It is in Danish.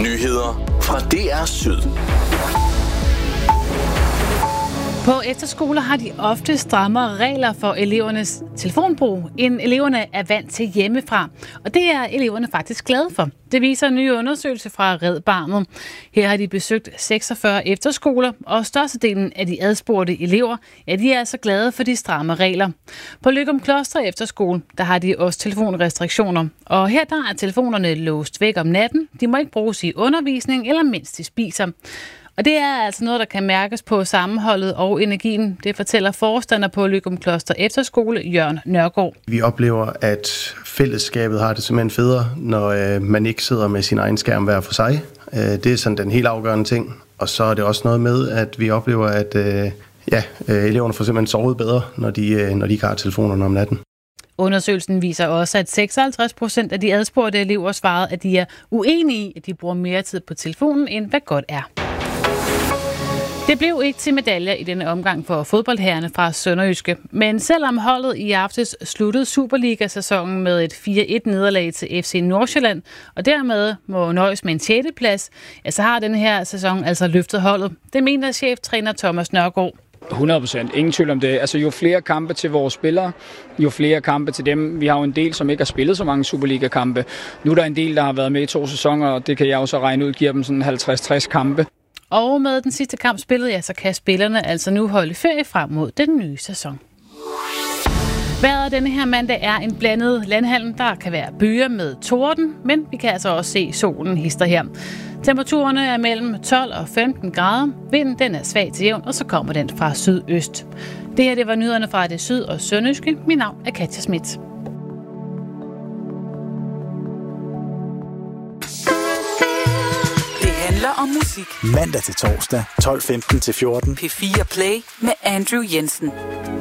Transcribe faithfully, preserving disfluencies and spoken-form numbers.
Nyheder fra D R Syd. På efterskoler har de ofte strammere regler for elevernes telefonbrug, end eleverne er vant til hjemmefra. Og det er eleverne faktisk glade for. Det viser en ny undersøgelse fra Red Barnet. Her har de besøgt seksogfyrre efterskoler, og størstedelen af de adspurgte elever, ja, de er altså glade for de stramme regler. På Løgumkloster Efterskole, der har de også telefonrestriktioner. Og her der er telefonerne låst væk om natten. De må ikke bruges i undervisning eller mens de spiser. Og det er altså noget, der kan mærkes på sammenholdet og energien. Det fortæller forstander på Løgumkloster Efterskole, Jørgen Nørgaard. Vi oplever, at fællesskabet har det simpelthen federe, når øh, man ikke sidder med sin egen skærm hver for sig. Øh, det er sådan den helt afgørende ting. Og så er det også noget med, at vi oplever, at øh, ja, øh, eleverne får simpelthen sovet bedre, når de, øh, når de ikke har telefonerne om natten. Undersøgelsen viser også, at seksoghalvtreds procent af de adspurgte elever svarede, at de er uenige i, at de bruger mere tid på telefonen, end hvad godt er. Det blev ikke til medaljer i denne omgang for fodboldherrerne fra Sønderjyske. Men selvom holdet i aftes sluttede Superliga-sæsonen med et fire et nederlag til F C Nordsjælland, og dermed må nøjes med en sjette plads, ja, så har denne her sæson altså løftet holdet. Det mener cheftræner Thomas Nørgaard. hundrede procent. Ingen tvivl om det. Altså jo flere kampe til vores spillere, jo flere kampe til dem. Vi har jo en del, som ikke har spillet så mange Superliga-kampe. Nu er der en del, der har været med i to sæsoner, og det kan jeg også regne ud, giver dem sådan halvtreds til tres kampe. Og med den sidste kamp spillet, ja, så kan spillerne altså nu holde ferie frem mod den nye sæson. Vejret denne her mandag er en blandet landhandel. Der kan være byer med torden, men vi kan altså også se solen hister her. Temperaturerne er mellem tolv og femten grader. Vinden den er svag til jævn, og så kommer den fra sydøst. Det her det var nyhederne fra det syd- og sønderjyske. Mit navn er Katja Schmidt. Om musik. Mandag til torsdag, tolv femten til fjorten. P fire Play med Andrew Jensen.